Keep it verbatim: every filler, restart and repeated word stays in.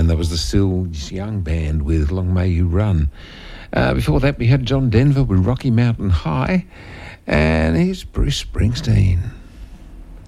and there was the Sills Young Band with Long May You Run. Uh, before that, we had John Denver with Rocky Mountain High, and here's Bruce Springsteen.